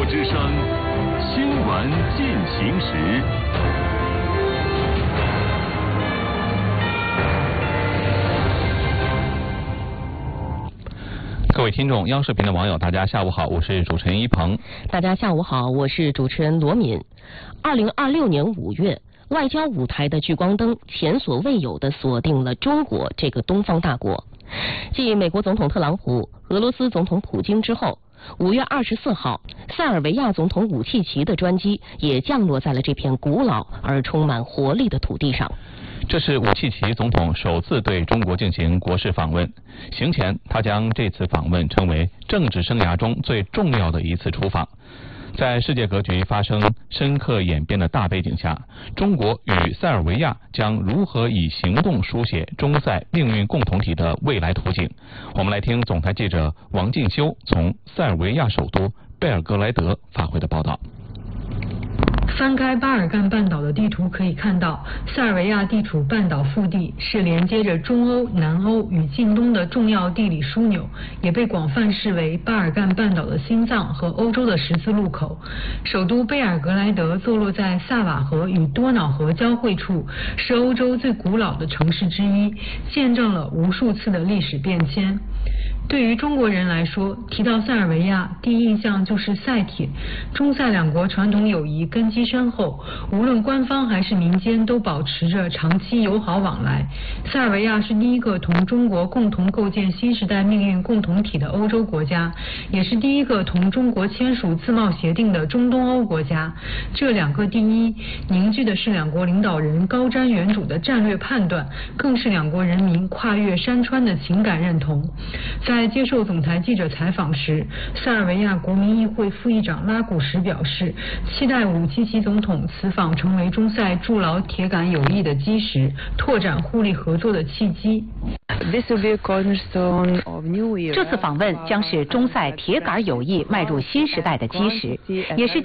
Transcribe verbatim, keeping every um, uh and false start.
之声，新闻进行时。各位听众，央视频的网友，大家下午好，我是主持人一鹏。 大家下午好，我是主持人罗敏。二零二六年五月，外交舞台的聚光灯前所未有地锁定了中国这个东方大国。继美国总统特朗普、俄罗斯总统普京之后，五月二十四号，塞尔维亚总统武契奇的专机也降落在了这片古老而充满活力的土地上。 这是武契奇总统首次对中国进行国事访问。行前，他将这次访问称为政治生涯中最重要的一次出访。在世界格局发生深刻演变的大背景下，中国与塞尔维亚将如何以行动书写中塞命运共同体的未来图景？我们来听总台记者王进修从塞尔维亚首都贝尔格莱德发回的报道。 翻开巴尔干半岛的地图，可以看到塞尔维亚地处半岛腹地，是连接着中欧、南欧与近东的重要地理枢纽，也被广泛视为巴尔干半岛的心脏和欧洲的十字路口。首都贝尔格莱德坐落在萨瓦河与多瑙河交汇处，是欧洲最古老的城市之一，见证了无数次的历史变迁。对于中国人来说，提到塞尔维亚，第一印象就是塞铁。中塞两国传统友谊根基深厚，无论官方还是民间都保持着长期友好往来。塞尔维亚是第一个同中国共同构建新时代命运共同体的欧洲国家，也是第一个同中国签署自贸协定的中东欧国家。这两个第一凝聚的是两国领导人高瞻远瞩的战略判断，更是两国人民跨越山川的情感认同。在接受总台记者采访时，塞尔维亚国民议会副议长拉古什表示，期待武契奇总统此访成为中塞筑牢铁杆友谊的基石，拓展互利合作的契机。 这次访问将是中塞铁杆友谊迈入新时代的基石，也是